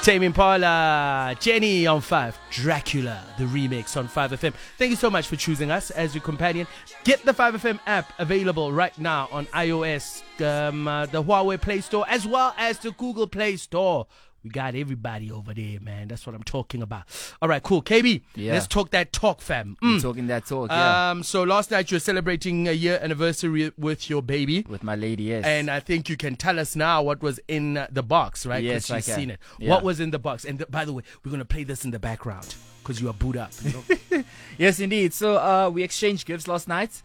Tame Impala, Jenny on 5, Dracula, the remix on 5FM. Thank you so much for choosing us as your companion. Get the 5FM app available right now on iOS, the Huawei Play Store, as well as the Google Play Store. We got everybody over there, man. That's what I'm talking about. All right, cool. KB, let's talk that talk, fam. Talking that talk, yeah. So last night you were celebrating a year anniversary with your baby. With my lady, yes. And I think you can tell us now what was in the box, right? Yes, I she's can. seen it. Yeah. What was in the box? And by the way, we're going to play this in the background because you are booed up. You know? Yes, indeed. So we exchanged gifts last night.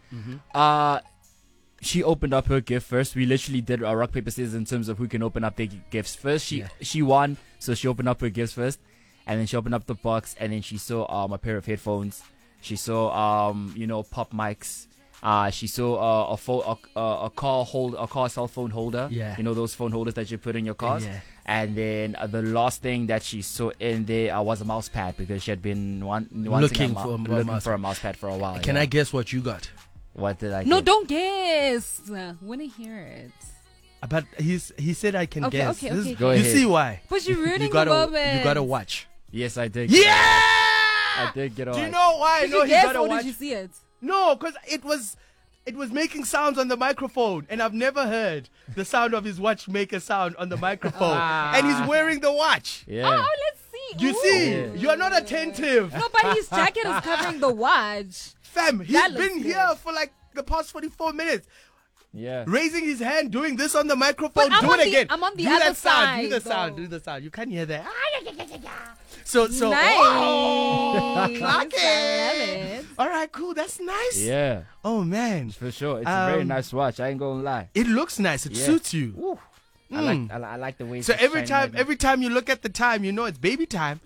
She opened up her gift first. We literally did a rock, paper, scissors in terms of who can open up their gifts first. She won, so she opened up her gifts first. And then she opened up the box, and then she saw a pair of headphones. She saw, pop mics. She saw a car cell phone holder. Yeah. You know, those phone holders that you put in your cars. Yeah. And then the last thing that she saw in there was a mouse pad, because she had been Looking for a mouse pad for a while. Can I guess what you got? What did I No, get? don't guess. Want to hear it. But he said I can guess. Okay. Go You ahead. see why? But you're ruining You got the moment. you got to watch. Yes, I did. Yeah! I did get a Do you watch. know why? Did No, you he guess got to or watch. did you see it? No, because it was making sounds on the microphone, and I've never heard the sound of his watch make a sound on the microphone. And he's wearing the watch. Yeah. Oh, let's see. You Ooh. see, you are not attentive. No, but his jacket is covering the watch. Fam, he's That looks been good. here for like the past 44 minutes. Yeah. Raising his hand, doing this on the microphone. But I'm Do on it the- again. I'm on the do other that sound. side, Do the sound. though. Do the sound. You can't hear that. So Nice. oh, clock I love it. it. All right, cool. That's nice. Yeah, Oh man, for sure. It's a very nice watch. I ain't gonna lie. it looks nice. It Yeah. suits you. Ooh. I like the way. So it's every shining time, every time you look at the time, you know it's baby time.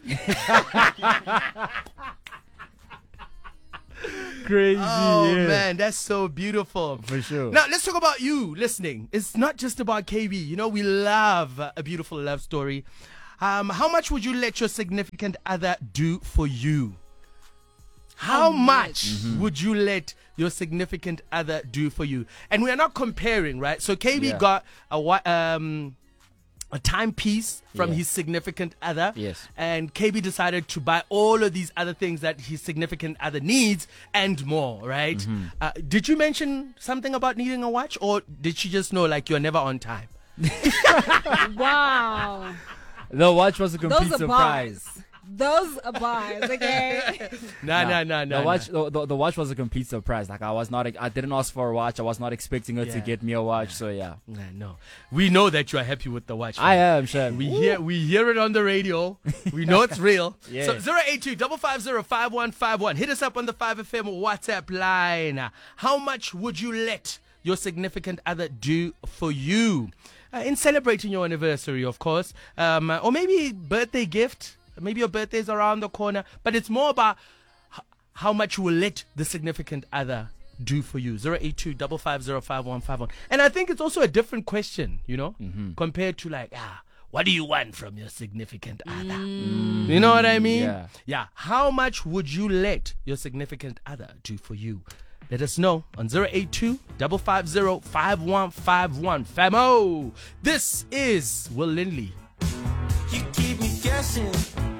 crazy. Oh yeah. man, that's so beautiful. For sure. Now let's talk about you listening. It's not just about KB. You know, we love a beautiful love story. How much would you let your significant other do for you? How much would you let your significant other do for you? And we are not comparing, right? So KB got a timepiece from his significant other. Yes. And KB decided to buy all of these other things that his significant other needs and more, right? Did you mention something about needing a watch, or did she just know like you're never on time? Wow. The watch was a complete Those are surprise. bars. Those are bars, okay? No. The watch was a complete surprise. Like I didn't ask for a watch. I was not expecting her to get me a watch. So yeah. No. We know that you are happy with the watch. I man. am sure. We hear it on the radio. We know it's real. Yeah. So 082-550-5151. Hit us up on the 5FM WhatsApp line. How much would you let your significant other do for you? In celebrating your anniversary, of course. Or maybe birthday gift. Maybe your birthday's around the corner. But it's more about how much you will let the significant other do for you. 082-550-5151. And I think it's also a different question, you know, compared to like, what do you want from your significant other? You know what I mean? Yeah. How much would you let your significant other do for you? Let us know on 082-550-5151. Famo! This is Will Lindley. You keep me guessing.